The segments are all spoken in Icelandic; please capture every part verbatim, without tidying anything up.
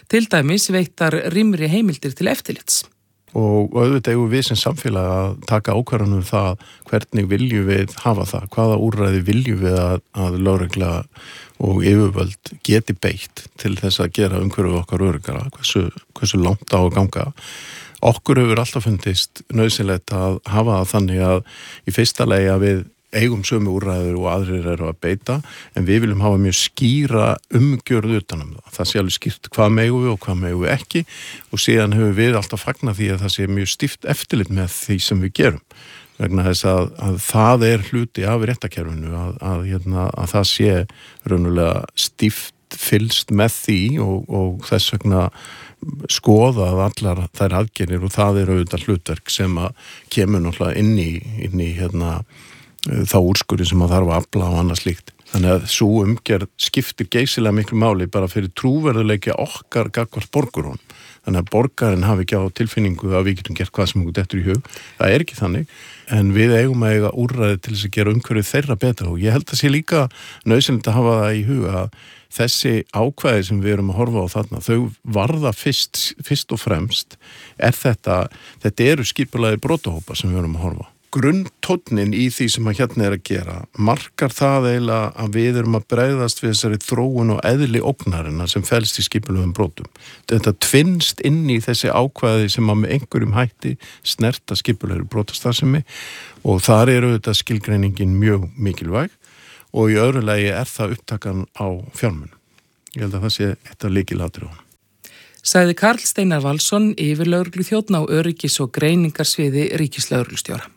til dæmis veittar rýmri heimildir til eftirlits. Og auðvitað eigum við sem samfélag að taka ákvarðanum það hvernig viljum við hafa það, hvaða úrræði viljum við að, að lögregla og yfirvöld geti beitt til þess að gera umhverfið okkar öruggara, hversu, hversu langt á að ganga. Okkur hefur alltaf fundist nauðsynlegt að hafa það þannig að í fyrsta lagi að við eigum sömu úrræður og aðrir eru að beita, en við viljum hafa mjög skýra umgjörð utanum það. Það sé alveg skýrt hvað megum við og hvað megum við ekki, og síðan hefur við alltaf fagnað því að það sé mjög stíft eftirlit með því sem við gerum. Vegna þess að, að það er hluti af réttarkerfinu, að, að, hérna, að það sé raunulega stíft fylgst með því og, og þess vegna skoða að allar þær aðgerðir, og það er auðvitað hlutverk sem að kemur náttúrulega inn í, inn í hérna, þá úrskurði sem að þarf að afla og annað slíkt. Þannig að svo umgerð skiptir geysilega miklu máli bara fyrir trúverðuleiki okkar gagnvart borgurum. Þannig að borgarinn hafi ekki á tilfinningu að við getum gert hvað sem okkur dettur í hug. Það er ekki þannig, en við eigum að eiga úrræði til þess að gera umhverfið þeirra betra, og ég held að sé líka nauðsynlegt að hafa það í huga að þessi ákvæði sem við erum að horfa á þarna, þau varða fyrst, fyrst og fremst er þetta, þetta eru skipulagðir brotahópar sem við erum að horfa á. Grunntónnin í því sem að hérna er að gera markar það eiginlega að við erum að bregðast við þessari þróun og eðli ógnarina sem felst í skipulögum brotum. Þetta tvinnst inn í þessi ákvæði sem að með einhverjum hætti snerta skipulögur brotastarfsemi, og þar eru þetta skilgreiningin mjög mikilvæg, og í öðru lagi er það upptakan á fjármunum. Ég held að það sé eitt af lykilatriðum á hann. Sagði Karl Steinar Valsson, yfirlögregluþjónn á öryggis- og greiningarsviði ríkislögreglustjóra.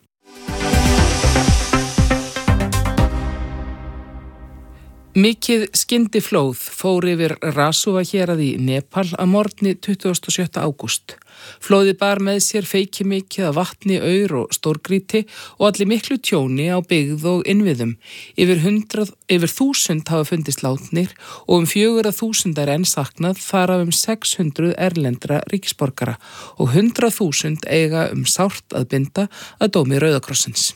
Mikið skyndiflóð fór yfir Rasuva hérað í Nepal að morgni tuttugasta og sjötta ágúst. Flóðið bar með sér feikimikið af vatni, aur og stórgrýti og allir miklu tjóni á byggð og innviðum. Yfir, hundrað, yfir þúsund hafa fundist látnir og um fjögur að þúsund er enn saknað, þar af um sex hundruð erlendra ríkisborgara, og hundrað þúsund eiga um sárt að binda að dómi Rauðakrossins.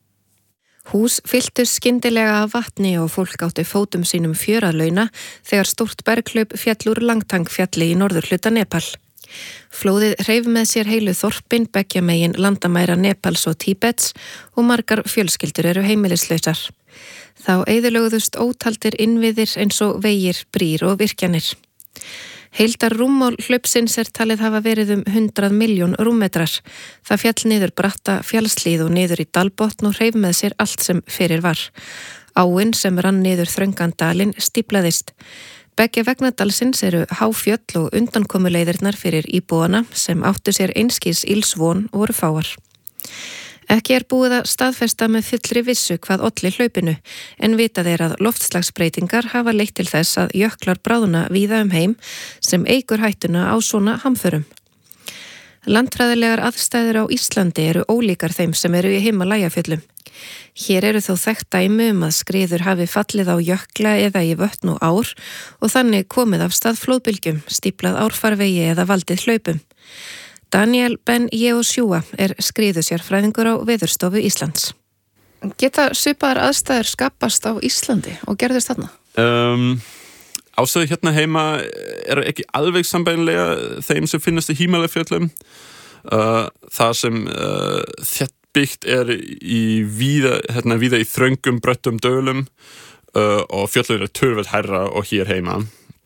Hús fylltust skyndilega af vatni og fólk átti fótum sínum fjöralauna þegar stórt berghlaup féll úr Langtang-fjalli í norðurhluta Nepal. Flóðið hreif með sér heilu þorpin beggja megin landamæra Nepals og Tíbets og margar fjölskyldur eru heimilislausar. Þá eyðilögðust ótaldir innviðir eins og vegir, brýr og virkjanir. Heildar rúmmál hlaupsins er talið hafa verið um hundrað milljón rúmmetrar. Það fjall niður bratta fjallslíð og niður í dalbotn og hreif með sér allt sem fyrir var. Áin sem rann niður þröngan dalinn stíplaðist. Beggja vegna dalsins eru háfjöll og undankomuleiðirnar fyrir íbúana sem áttu sér einskis ilsvon og voru fáar. Ekki er búið að staðfesta með fullri vissu hvað olli hlaupinu, en vitað er að loftslagsbreytingar hafa leitt til þess að jöklar bráðna víða um heim sem eykur hættuna á svona hamförum. Landfræðilegar aðstæður á Íslandi eru ólíkar þeim sem eru í Himalajafjöllum. Hér eru þó þekkt dæmi um að skriður hafi fallið á jökla eða í vötn og ár og þannig komið af stað flóðbylgjum, stíplað árfarvegi eða valdið hlaupum. Daniel Ben Yehoshua er skriðusjárfræðingur á Veðurstofu Íslands. Geta svipaðar aðstæður skapast á Íslandi og gerðist þarna? Um, Ástæður hérna heima eru ekki alveg sambærilega þeim sem finnast í Himalajafjöllum. Uh, það sem uh, þéttbyggt er í víða, hérna, víða í þröngum, bröttum dölum uh, og fjöllur eru töluvert hærra og hér heima.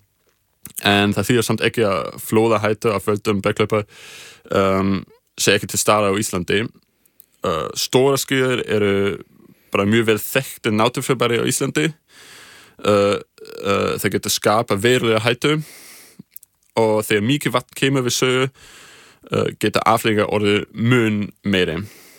En það þýðir samt ekki að flóðahættu af völdum berghlaupa um, sé ekki til staðar á Íslandi. Uh, stóra skriður eru bara mjög vel þekktir náttúrufyrirbæri á Íslandi. Uh, uh, þeir geta skapa verulega hættu og þegar mikið vatn kemur við sögu uh, geta afleiðingar orðið mun meiri.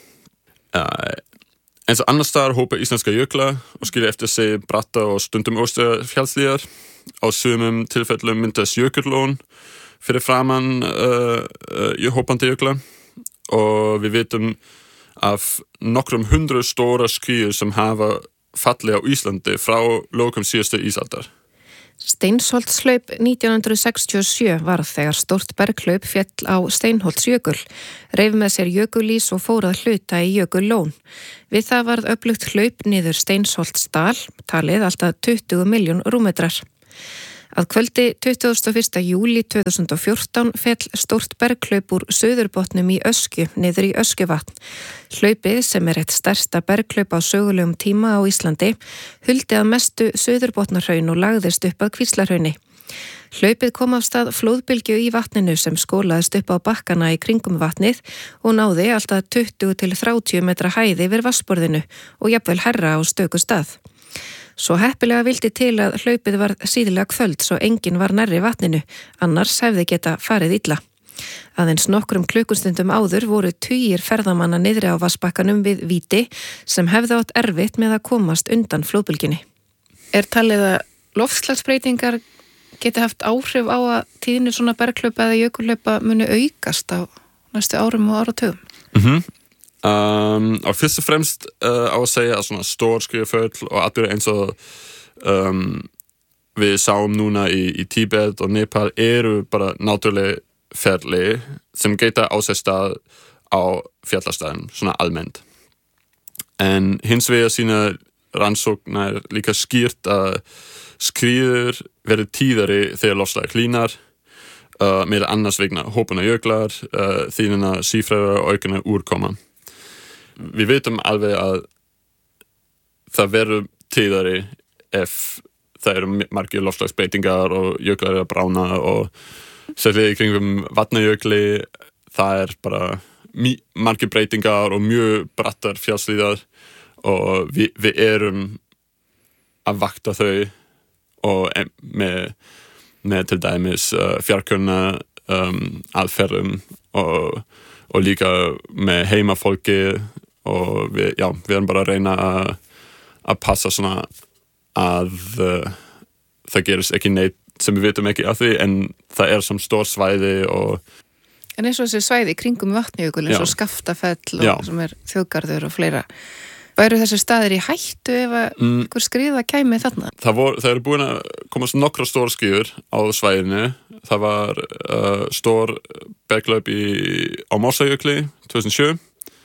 Uh, eins og annars staðar hópa íslenska jökla og skilja eftir sig bratta og stundum óstöðar fjallslíðar. Á sumum tilfellum myndast jökullón fyrir framan uh, uh, hópandi jökla og við vitum af nokkrum hundruð stóra skriður sem hafa fallið á Íslandi frá lokum síðustu ísaldar. Steinsholtshlaup nítján hundruð sextíu og sjö varð þegar stórt berghlaup féll á Steinholtsjökul, reif með sér jökulís og fór að hluta í jökullón. Við það varð öflugt hlaup niður Steinsholtsdal, talið alltaf tuttugu milljón rúmmetrar. Að kvöldi tuttugasta og fyrsta júlí tvö þúsund og fjórtán féll stórt berghlaup úr Suðurbotnum í Öskju niður í Öskjuvatn. Hlaupið, sem er eitt stærsta berghlaup á sögulegum tíma á Íslandi, huldi að mestu Suðurbotnahraun og lagðist upp að Kvíslahrauni. Hlaupið kom af stað flóðbylgju í vatninu sem skólaðist upp á bakkana í kringum vatnið og náði alltaf tuttugu til þrjátíu metra hæð yfir vatnsborðinu og jafnvel hærra á stöku stað. Svo heppilega vildi til að hlaupið var síðlega kvöld svo enginn var nærri vatninu, annars hefði geta farið illa. Aðeins nokkrum klukkustundum áður voru tugir ferðamanna niðri á vatnsbakkanum við Víti sem hefði átt erfitt með að komast undan flóðbylgjunni. Er talið að loftslagsbreytingar geti haft áhrif á að tíðinni svona berghlaupa eða jökulhlaupa muni aukast á næstu árum og áratugum? Mhm. Um, og fyrst og fremst uh, á að segja að svona stór skriðuföll og atbyrði eins og um, við sáum núna í, í Tíbet og Nepal eru bara náttúrulega ferli sem geta á sér stað á fjallastæðum, svona almennt. En hins vegar sína rannsóknar líka skýrt að skriður verður tíðari þegar loftslagið hlýnar, uh, með annars vegna hópuna jöklar, uh, þínina sífræða og aukna úrkoma. Við veitum alveg að það verður tíðari ef það eru margir loftslagsbreytingar og jöklar eru að brána og sérlega í kringum vatnajökli það er bara margir breytingar og mjög brattar fjallshlíðar og við, við erum að vakta þau og með, með til dæmis uh, fjarkunna um, aðferðum og, og líka með heimafólki og við, já, við erum bara að reyna að, að passa svona að uh, það gerist ekki neitt sem við veitum ekki af því en það er sem stór svæði og En eins og þessi svæði í kringum vatnajökul eins og Skaftafell og já. Sem er þjóðgarður og fleira væru þessi staðir í hættu ef að mm. einhver skriða kæmi þarna? Það, vor, það eru búin að komast nokkra stór skriður á svæðinu. Það var uh, stór berghlaup á Mossajökli tvö þúsund og sjö.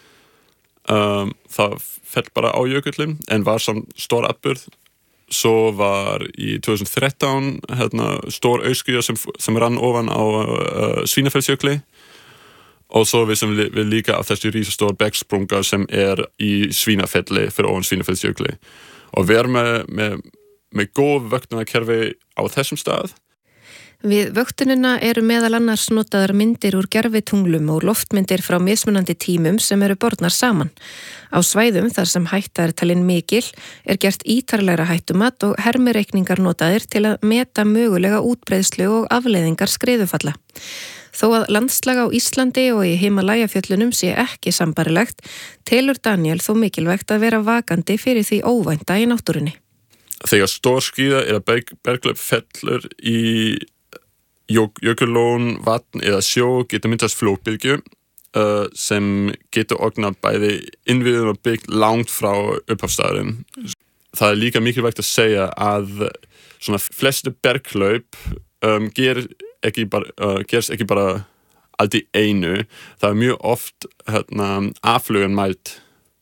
Um, það fell bara á jökullin en var samt stór atburð. Svo var í tvö þúsund og þrettán hérna, stór aurskriða sem, sem rann ofan á uh, Svínafellsjökli og svo vissum við líka af þessi rísastór bergsprunga sem er í Svínafelli fyrir ofan Svínafellsjökli og við erum með, með, með góð vöktunarkerfi á þessum stað. Við vöktunina eru meðal annars notaðar myndir úr gervitunglum og loftmyndir frá mismunandi tímum sem eru bornar saman. Á svæðum þar sem hætta er talin mikil er gert ítarlegra hættumat og hermireikningar notaðir til að meta mögulega útbreiðslu og afleiðingar skriðufalla. Þó að landslag á Íslandi og í Himalajafjöllunum sé ekki sambarilegt, telur Daniel þó mikilvægt að vera vakandi fyrir því óvænta í náttúrunni. Þegar stór skriða eða berg, berghlaup fellur í jökullón, vatn eða sjó getur myndast flóðbylgju uh, sem getur ógnað bæði innviðum og byggt langt frá upphafsstaðurinn. Það er líka mikilvægt að segja að svona flestu berghlaup um, ger ekki bara, uh, gerst ekki bara allt í einu. Það er mjög oft hérna, afflugan mælt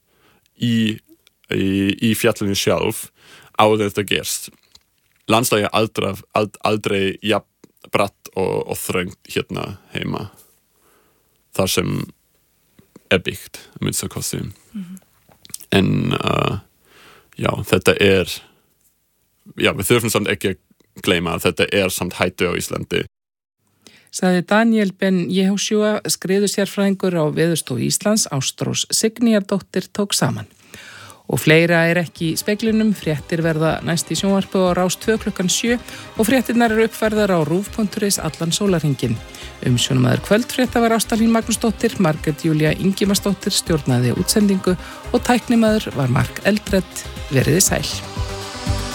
í, í, í fjallinu sjálf áður þetta gerst. Landslagið er aldrei, aldrei jafn bratt og, og þröngt hérna heima þar sem er byggt minnst að kosti mm-hmm. en uh, já, þetta er já, við þurfum samt ekki að gleyma að þetta er samt hættu á Íslandi. Sagði Daniel Ben Jehoshua, skriðusérfræðingur á Veðurstofu Íslands, Ástrós Signýjardóttir tók saman. Og fleira er ekki í speglinum, fréttir verða næst í sjónvarpi á Rás tvö klukkan sjö og fréttirnar eru uppfærðar á rúv punktur is allan sólarhringinn. Umsjónamaður kvöldfrétta var Ásta Hlín Magnúsdóttir, Margrét Júlía Ingimarsdóttir stjórnaði útsendingu og tæknimaður var Mark Eldred. Veriði sæl.